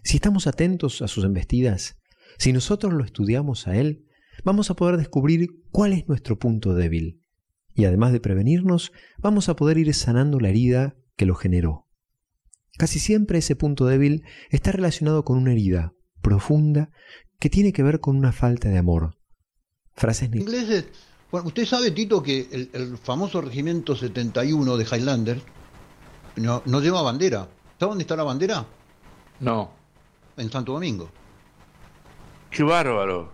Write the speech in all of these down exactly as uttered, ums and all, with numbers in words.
Si estamos atentos a sus embestidas, si nosotros lo estudiamos a él, vamos a poder descubrir cuál es nuestro punto débil. Y además de prevenirnos, vamos a poder ir sanando la herida que lo generó. Casi siempre ese punto débil está relacionado con una herida profunda que tiene que ver con una falta de amor. Frases ingleses. Bueno, usted sabe, Tito, que el, el famoso regimiento setenta y uno de Highlanders no, no lleva bandera. ¿Sabe dónde está la bandera? No. En Santo Domingo. ¡Qué bárbaro!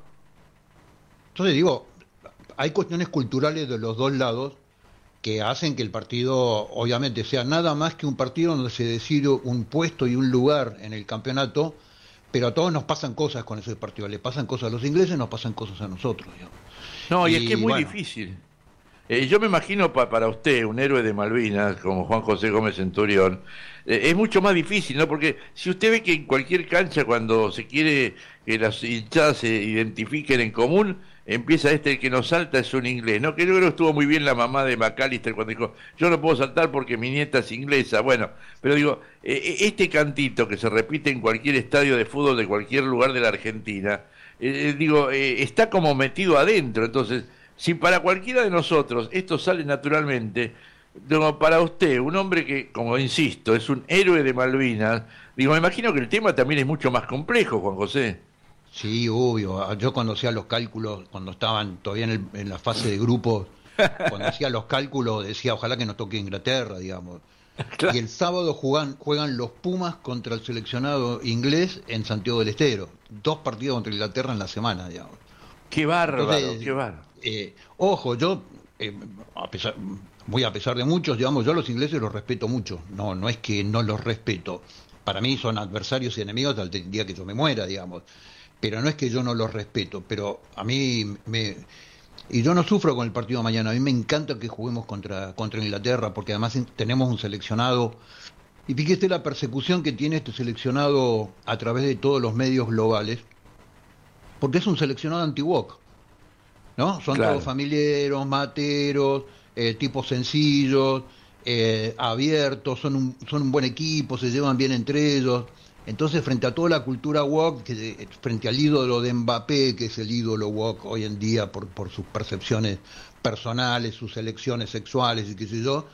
Entonces digo, hay cuestiones culturales de los dos lados que hacen que el partido obviamente sea nada más que un partido donde se decide un puesto y un lugar en el campeonato, pero a todos nos pasan cosas con ese partido. Le pasan cosas a los ingleses, nos pasan cosas a nosotros, digamos. No, y, y es que es muy bueno. difícil. Eh, yo me imagino pa, para usted, un héroe de Malvinas, como Juan José Gómez Centurión, eh, es mucho más difícil, ¿no? Porque si usted ve que en cualquier cancha, cuando se quiere que las hinchadas se identifiquen en común, empieza este, el que nos salta es un inglés, ¿no? Que yo creo que estuvo muy bien la mamá de McAllister cuando dijo, yo no puedo saltar porque mi nieta es inglesa. Bueno, pero digo, eh, este cantito que se repite en cualquier estadio de fútbol de cualquier lugar de la Argentina, eh, digo, eh, está como metido adentro. Entonces, si para cualquiera de nosotros esto sale naturalmente, digo, para usted, un hombre que, como insisto, es un héroe de Malvinas, digo, me imagino que el tema también es mucho más complejo, Juan José. Sí, obvio. Yo cuando hacía los cálculos, cuando estaban todavía en, el, en la fase de grupos, cuando hacía los cálculos decía, ojalá que nos toque Inglaterra, digamos. Claro. Y el sábado juegan, juegan los Pumas contra el seleccionado inglés en Santiago del Estero. Dos partidos contra Inglaterra en la semana, digamos. Qué bárbaro, Entonces, qué bárbaro. Eh, ojo, yo, eh, a pesar, muy a pesar de muchos, digamos, yo a los ingleses los respeto mucho. No, no es que no los respeto. Para mí son adversarios y enemigos hasta el día que yo me muera, digamos. Pero no es que yo no los respeto, pero a mí me... Y yo no sufro con el partido de mañana, a mí me encanta que juguemos contra, contra Inglaterra, porque además tenemos un seleccionado, y fíjese la persecución que tiene este seleccionado a través de todos los medios globales, porque es un seleccionado anti-woke, ¿no? Son claro. todos familiares, materos, eh, tipos sencillos, eh, abiertos, son un, son un buen equipo, se llevan bien entre ellos. Entonces, frente a toda la cultura woke, que, frente al ídolo de Mbappé, que es el ídolo woke hoy en día por, por sus percepciones personales, sus elecciones sexuales y qué sé yo,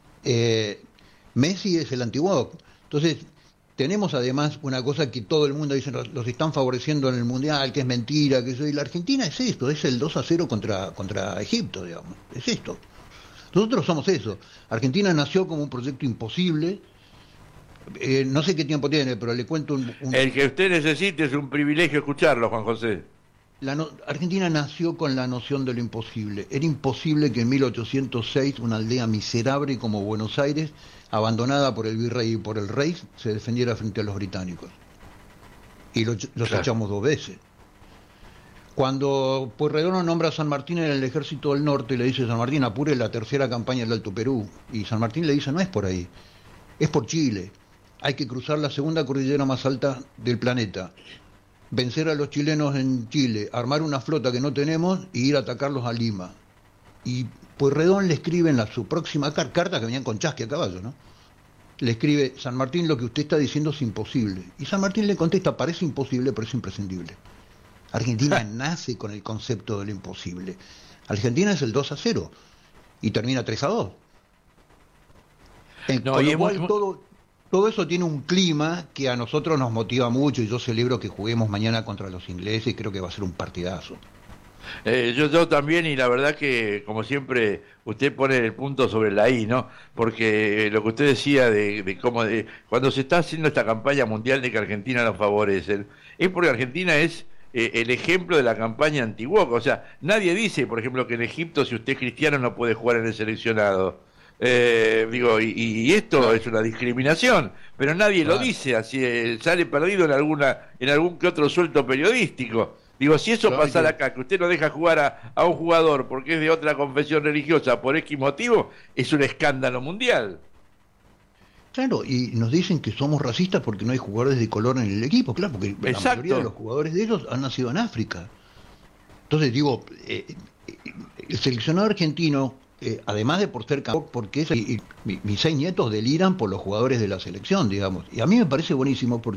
eh, Messi es el anti-woke. Entonces, tenemos además una cosa que todo el mundo dice, los, los están favoreciendo en el Mundial, que es mentira, que eso, y la Argentina es esto, es el dos a cero contra, contra Egipto, digamos, es esto. Nosotros somos eso. Argentina nació como un proyecto imposible. Eh, no sé qué tiempo tiene, pero le cuento un, un... El que usted necesite es un privilegio escucharlo, Juan José. La no... Argentina nació con la noción de lo imposible. Era imposible que en mil ochocientos seis una aldea miserable como Buenos Aires, abandonada por el virrey y por el rey, se defendiera frente a los británicos. Y lo, los claro. echamos dos veces. Cuando Pueyrredón nombra a San Martín en el Ejército del Norte, le dice San Martín, apure la tercera campaña del Alto Perú. Y San Martín le dice, no es por ahí, es por Chile. Hay que cruzar la segunda cordillera más alta del planeta, vencer a los chilenos en Chile, armar una flota que no tenemos y ir a atacarlos a Lima. Y Pueyrredón le escribe en la, su próxima car carta, que venían con chasque a caballo, ¿no? Le escribe, San Martín, lo que usted está diciendo es imposible. Y San Martín le contesta, parece imposible, pero es imprescindible. Argentina nace con el concepto de lo imposible. Argentina es el dos a cero y termina tres a dos. En, no, con lo cual muy... todo... Todo eso tiene un clima que a nosotros nos motiva mucho y yo celebro que juguemos mañana contra los ingleses y creo que va a ser un partidazo. Eh, yo, yo también, y la verdad que, como siempre, usted pone el punto sobre la I, ¿no? Porque lo que usted decía de, de cómo de, cuando se está haciendo esta campaña mundial de que Argentina nos favorece, es porque Argentina es eh, el ejemplo de la campaña anti-woke. O sea, nadie dice, por ejemplo, que en Egipto, si usted es cristiano, no puede jugar en el seleccionado. Eh, digo, y, y esto es una discriminación, pero nadie claro. lo dice, así eh, sale perdido en alguna en algún que otro suelto periodístico. Digo, si eso claro, pasara acá, que usted no deja jugar a, a un jugador porque es de otra confesión religiosa por X motivo, es un escándalo mundial. Claro, y nos dicen que somos racistas porque no hay jugadores de color en el equipo, claro, porque Exacto. la mayoría de los jugadores de ellos han nacido en África. Entonces digo, eh, el seleccionado argentino, Eh, además de por ser campeón, porque es, y, y, mis seis nietos deliran por los jugadores de la selección, digamos, y a mí me parece buenísimo porque